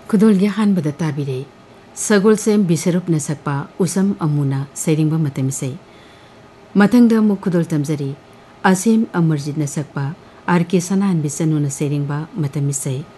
खुदोलगी हानबदा ताबिरे सगोलसेम बिसरुपना सकपा उसम अमुना सैरिंगबा मतमिसै मथंगदा मु खुदोल तमजरी असीम अमरजीतना सकपा आर के सनाहन बिसनुना सैरिंगबा मतमिसै